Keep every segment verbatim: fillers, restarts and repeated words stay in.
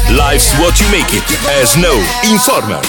Life's what you make it. As Snow Informer.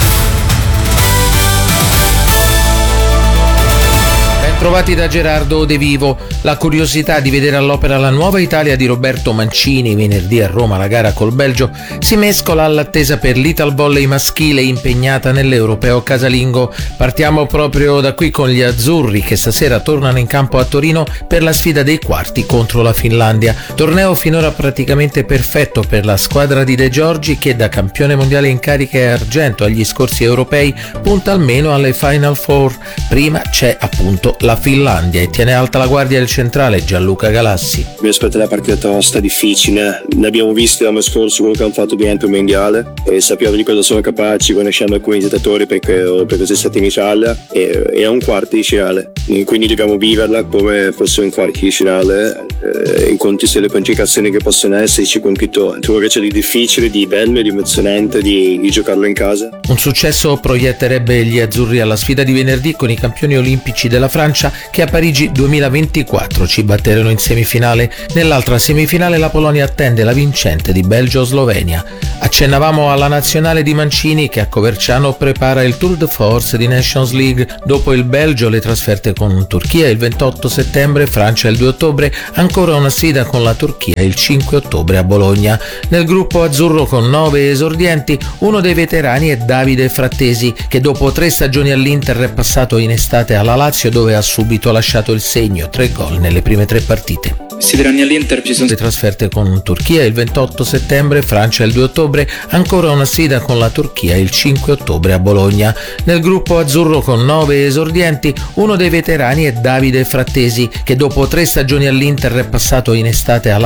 Trovati da Gerardo De Vivo. La curiosità di vedere all'opera la nuova Italia di Roberto Mancini venerdì a Roma, la gara col Belgio, si mescola all'attesa per l'Italvolley maschile impegnata nell'Europeo casalingo. Partiamo proprio da qui con gli azzurri che stasera tornano in campo a Torino per la sfida dei quarti contro la Finlandia. Torneo finora praticamente perfetto per la squadra di De Giorgi che da campione mondiale in carica e argento agli scorsi europei punta almeno alle Final Four. Prima c'è appunto la Finlandia e tiene alta la guardia il centrale Gianluca Galassi. Mi aspetta una partita tosta, difficile. Ne abbiamo visto l'anno scorso quello che hanno fatto bene per il mondiale e sappiamo di cosa sono capaci, conosciamo alcuni giocatori perché per così è stato in Italia e è un quarto di finale, quindi dobbiamo viverla come fosse un quarto di finale eh, in contesto delle qualificazioni che possono esserci con tutto quello che c'è di difficile, di bello, di emozionante di, di giocarlo in casa. Un successo proietterebbe gli azzurri alla sfida di venerdì con i campioni olimpici della Francia che a Parigi duemilaventiquattro ci batterono in semifinale. Nell'altra semifinale la Polonia attende la vincente di Belgio-Slovenia. Accennavamo alla nazionale di Mancini che a Coverciano prepara il Tour de Force di Nations League. Dopo il Belgio le trasferte con Turchia il ventotto settembre, Francia il due ottobre, ancora una sfida con la Turchia il cinque ottobre a Bologna. Nel gruppo azzurro con nove esordienti, uno dei veterani è Davide Frattesi che dopo tre stagioni all'Inter è passato in estate alla Lazio dove ha subito lasciato il segno, tre gol nelle prime tre partite. Siderani all'Inter ci sono le trasferte con Turchia il ventotto settembre, Francia il due ottobre, ancora una sfida con la Turchia il cinque ottobre a Bologna. Nel gruppo azzurro con nove esordienti, uno dei veterani è Davide Frattesi che dopo tre stagioni all'Inter è passato in estate alla